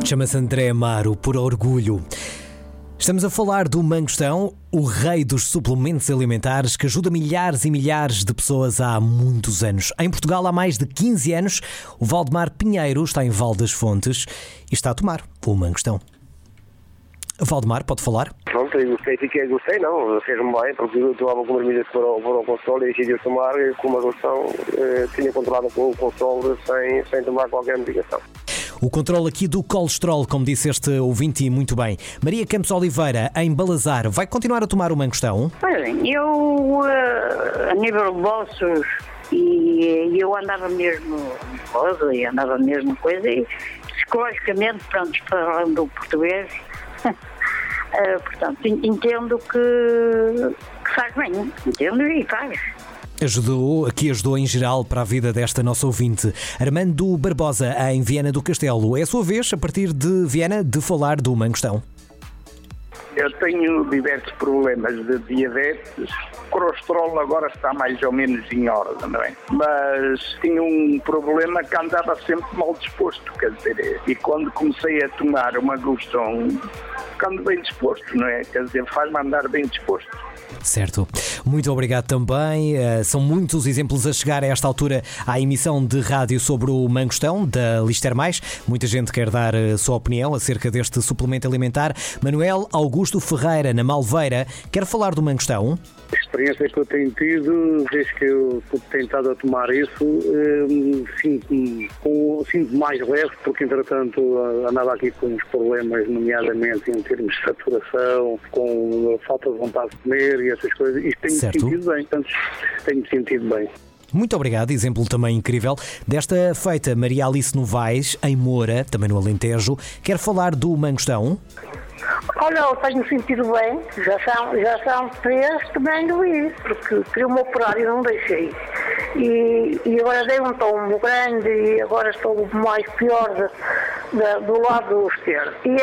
Chama-se André Amaro, por orgulho. Estamos a falar do Mangostão, o rei dos suplementos alimentares que ajuda milhares e milhares de pessoas há muitos anos. Em Portugal há mais de 15 anos, o Valdemar Pinheiro está em Val das Fontes e está a tomar o Mangostão. Valdemar, pode falar? Pronto, eu gostei não, fez-me bem, porque eu tomava com as medidas para o console e decidi eu tomar com uma relação, tinha controlado com o console sem tomar qualquer medicação. O controle aqui do colesterol, como disse este ouvinte e muito bem. Maria Campos Oliveira, em Balazar, vai continuar a tomar o Mangostão? Bem, eu, a nível de bolsos, e eu andava mesmo coisa, e psicologicamente, pronto, falando português, portanto, entendo que faz bem, entendo e faz. Ajudou em geral para a vida desta nossa ouvinte. Armando Barbosa, em Viana do Castelo. É a sua vez, a partir de Viana, de falar do Mangostão. Eu tenho diversos problemas de diabetes. O colesterol agora está mais ou menos em ordem, não é? Mas tinha um problema que andava sempre mal disposto, quer dizer, e quando comecei a tomar o Mangostão, ficando bem disposto, não é? Quer dizer, faz-me andar bem disposto. Certo. Muito obrigado também. São muitos os exemplos a chegar a esta altura à emissão de rádio sobre o Mangostão, da Lister Mais. Muita gente quer dar a sua opinião acerca deste suplemento alimentar. Manuel Augusto Ferreira, na Malveira, quer falar do Mangostão? A experiência que eu tenho tido, desde que eu tenho estado a tomar isso, sinto mais leve, porque entretanto andava aqui com uns problemas, nomeadamente em termos de saturação, com falta de vontade de comer e essas coisas, e tenho-me sentido bem, portanto, tenho-me sentido bem. Muito obrigado, exemplo também incrível. Desta feita, Maria Alice Novaes, em Moura, também no Alentejo, quer falar do Mangostão? Olha, eu tenho sentido bem, já são 3 que venho ir, porque queria-me operar e não deixei. E agora dei um tombo grande e agora estou mais pior do lado esquerdo. E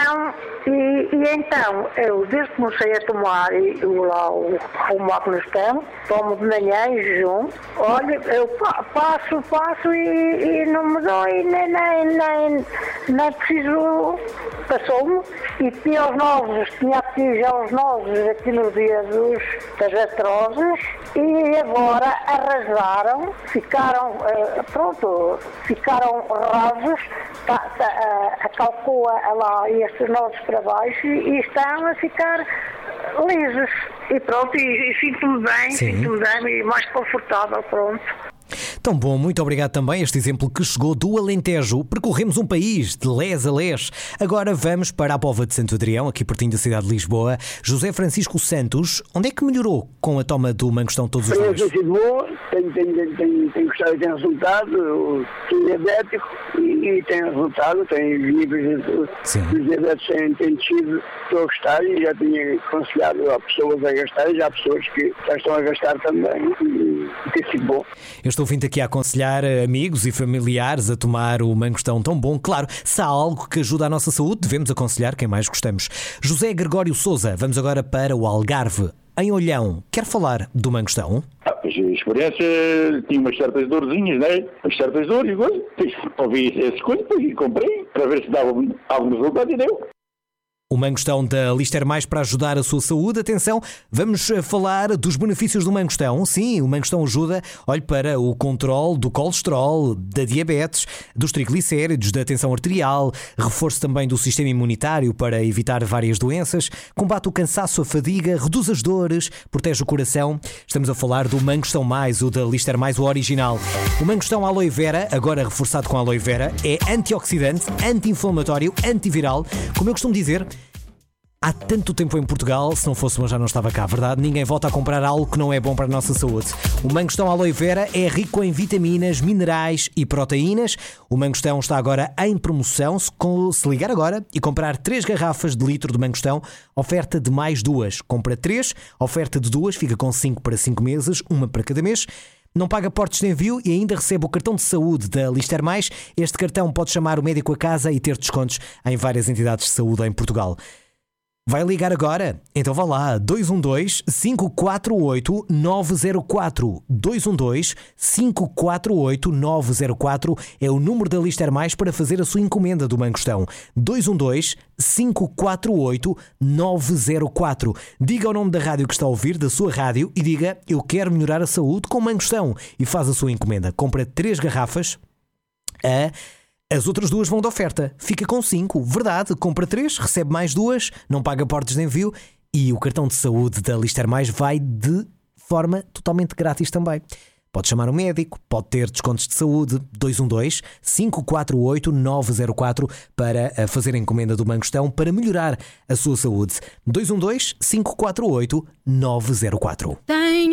então, eu desde que comecei a tomar o Mangostão, tomo de manhã em jejum, olha, eu passo e não me dói, nem preciso, passou-me, e tinha os novos aqui nos dedos das artroses, e agora arrasaram, ficaram rasos, calcula lá estes nós para baixo e estão a ficar lisos. E pronto, e sinto-me bem e mais confortável, pronto. Tão bom, muito obrigado também. Este exemplo que chegou do Alentejo. Percorremos um país de les a les. Agora vamos para a Póvoa de Santo Adrião, aqui pertinho da cidade de Lisboa. José Francisco Santos, onde é que melhorou com a toma do Mangostão todos os dias? Tem sido boa, tenho gostado, tem resultado, sou diabético e tem resultado, tem níveis de diabetes têm descido, estou a gostar e já tinha aconselhado a pessoas a gastar, e já há pessoas que já estão a gastar também e tem sido bom. Estou vindo aqui a aconselhar amigos e familiares a tomar o Mangostão tão bom. Claro, se há algo que ajuda a nossa saúde, devemos aconselhar quem mais gostamos. José Gregório Sousa, vamos agora para o Algarve. Em Olhão, quer falar do Mangostão? A experiência tinha umas certas dorzinhas, né? Umas certas dores e coisas. Ouvi essas coisas e comprei para ver se dava algum resultado e deu. O Mangostão da Lister Mais para ajudar a sua saúde. Atenção, vamos falar dos benefícios do Mangostão. Sim, o Mangostão ajuda, olhe, para o controle do colesterol, da diabetes, dos triglicéridos, da tensão arterial, reforço também do sistema imunitário para evitar várias doenças, combate o cansaço, a fadiga, reduz as dores, protege o coração. Estamos a falar do Mangostão Mais, o da Lister Mais, o original. O Mangostão Aloe Vera, agora reforçado com Aloe Vera, é antioxidante, anti-inflamatório, antiviral. Como eu costumo dizer, há tanto tempo em Portugal, se não fosse, mas já não estava cá, verdade? Ninguém volta a comprar algo que não é bom para a nossa saúde. O Mangostão Aloe Vera é rico em vitaminas, minerais e proteínas. O Mangostão está agora em promoção. Se ligar agora e comprar 3 garrafas de litro de Mangostão, oferta de mais 2. Compra 3, oferta de 2, fica com 5 para 5 meses, uma para cada mês. Não paga portos de envio e ainda recebe o cartão de saúde da Lister Mais. Este cartão pode chamar o médico a casa e ter descontos em várias entidades de saúde em Portugal. Vai ligar agora? Então vá lá, 212-548-904. 212-548-904 é o número da Lister Mais para fazer a sua encomenda do Mangostão. 212-548-904. Diga o nome da rádio que está a ouvir, da sua rádio, e diga: eu quero melhorar a saúde com Mangostão. E faz a sua encomenda. Compra 3 garrafas. As outras 2 vão de oferta. Fica com 5. Verdade, compra 3, recebe mais 2, não paga portos de envio e o cartão de saúde da Lister Mais vai de forma totalmente grátis também. Pode chamar um médico, pode ter descontos de saúde. 212-548-904 para fazer a encomenda do Mangostão para melhorar a sua saúde. 212-548-904.